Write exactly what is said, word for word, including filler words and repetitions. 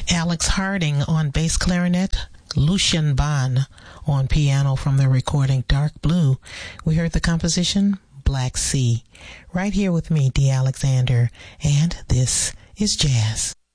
Alex Harding on bass clarinet, Lucian Bond on piano from the recording Dark Blue. We heard the composition Black Sea. Right here with me, Dee Alexander, and this is Jazz.